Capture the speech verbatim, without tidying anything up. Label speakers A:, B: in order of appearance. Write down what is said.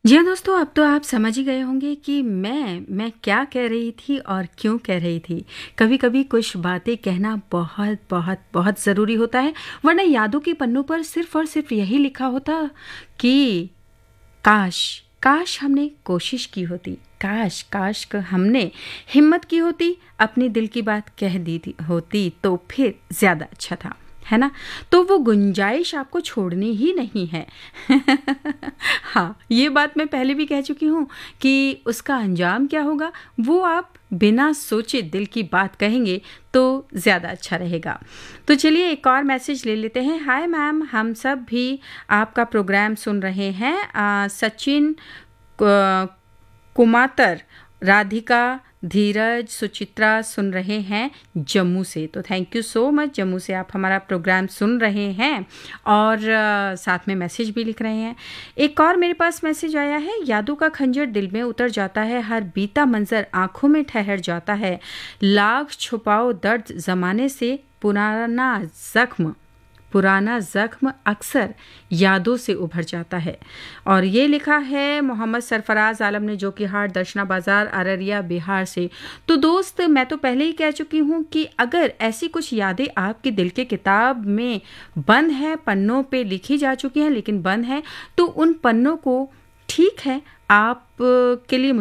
A: जी हाँ दोस्तों, अब तो आप समझ ही गए होंगे कि मैं मैं क्या कह रही थी और क्यों कह रही थी। कभी-कभी कुछ बातें कहना बहुत बहुत बहुत ज़रूरी होता है, वरना यादों के पन्नों पर सिर्फ़ और सिर्फ़ यही लिखा होता कि काश, काश हमने कोशिश की होती, काश, काश क हमने हिम्मत की होती, अपने दिल की बात कह दी थी होती तो फिर ज़्यादा अच्छा था, है ना? तो वो गुंजाइश आपको छोड़नी ही नहीं है। हाँ, ये बात मैं पहले भी कह चुकी हूँ कि उसका अंजाम क्या होगा, वो आप बिना सोचे दिल की बात कहेंगे तो ज़्यादा अच्छा रहेगा। तो चलिए एक और मैसेज ले लेते हैं। हाय मैम, हम सब भी आपका प्रोग्राम सुन रहे हैं। अ, सचिन क कुमातर, राधिका, धीरज, सुचित्रा सुन रहे हैं जम्मू से। तो thank you so much, Jammu से आप हमारा प्रोग्राम सुन रहे हैं और अ, साथ में मैसेज भी लिख रहे हैं। एक और मेरे पास मैसेज आया है, यादों का खंजर दिल में उतर जाता है, हर बीता मंजर आंखों में ठहर जाता है, लाख छुपाओ दर्द ज़माने से, पुराना ज़ख्म पुराना ज़ख्म अक्सर यादों से उभर जाता है। और ये लिखा है मोहम्मद सरफराज आलम ने, जो कि हाट दर्शना बाज़ार अररिया बिहार से। तो दोस्त, मैं तो पहले ही कह चुकी हूँ कि अगर ऐसी कुछ यादें आपके दिल के किताब में बंद है, पन्नों पे लिखी जा चुकी हैं लेकिन बंद है, तो उन पन्नों को ठीक है आप अ, के लिए